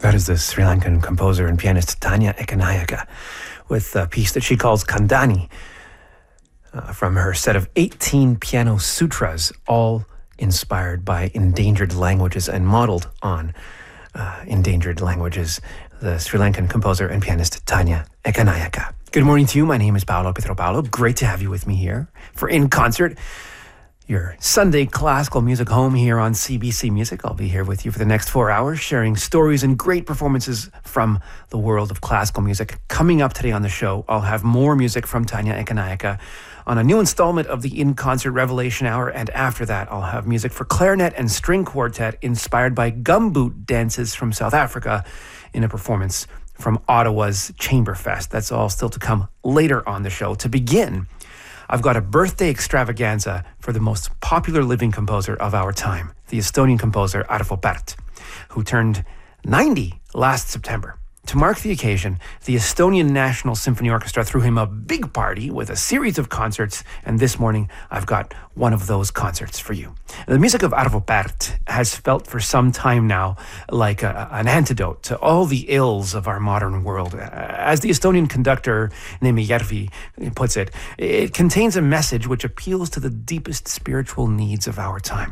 That is the Sri Lankan composer and pianist Tanya Ekanayake with a piece that she calls Kandani from her set of 18 piano sutras, all inspired by endangered languages and modeled on endangered languages. The Sri Lankan composer and pianist Tanya Ekanayake. Good morning to you. My name is Paolo Pietropalo. Great to have you with me here for In Concert, your Sunday classical music home here on CBC Music. I'll be here with you for the next 4 hours, sharing stories and great performances from the world of classical music. Coming up today on the show, I'll have more music from Tanya Ekanayake on a new installment of the In Concert Revelation Hour, and after that, I'll have music for clarinet and string quartet inspired by gumboot dances from South Africa in a performance from Ottawa's Chamberfest. That's all still to come later on the show. To begin, I've got a birthday extravaganza for the most popular living composer of our time, the Estonian composer Arvo Pärt, who turned 90 last September. To mark the occasion, the Estonian National Symphony Orchestra threw him a big party with a series of concerts, and this morning I've got one of those concerts for you. The music of Arvo Pärt has felt for some time now like an antidote to all the ills of our modern world. As the Estonian conductor Neeme Järvi puts it, it contains a message which appeals to the deepest spiritual needs of our time.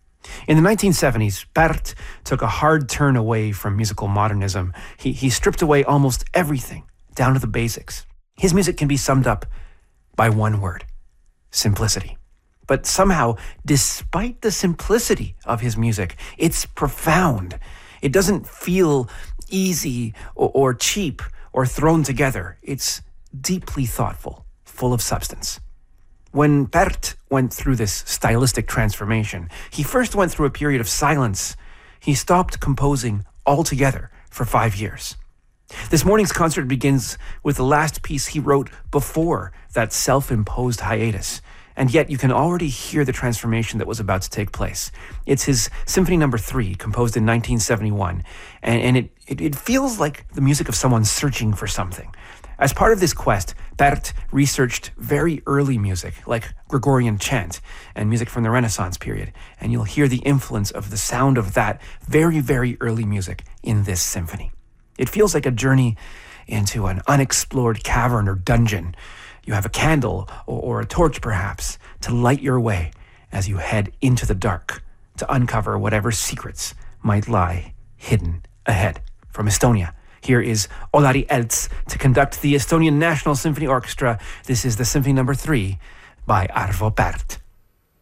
In the 1970s, Pärt took a hard turn away from musical modernism. He stripped away almost everything, down to the basics. His music can be summed up by one word: simplicity. But somehow, despite the simplicity of his music, it's profound. It doesn't feel easy or cheap or thrown together. It's deeply thoughtful, full of substance. When Pärt went through this stylistic transformation, he first went through a period of silence. He stopped composing altogether for 5 years. This morning's concert begins with the last piece he wrote before that self-imposed hiatus, and yet you can already hear the transformation that was about to take place. It's his Symphony No. 3, composed in 1971, and it feels like the music of someone searching for something. As part of this quest, Pärt researched very early music, like Gregorian chant and music from the Renaissance period, and you'll hear the influence of the sound of that very, very early music in this symphony. It feels like a journey into an unexplored cavern or dungeon. You have a candle or a torch, perhaps, to light your way as you head into the dark to uncover whatever secrets might lie hidden ahead. From Estonia, here is Olari Elts to conduct the Estonian National Symphony Orchestra. This is the Symphony No. 3 by Arvo Pärt.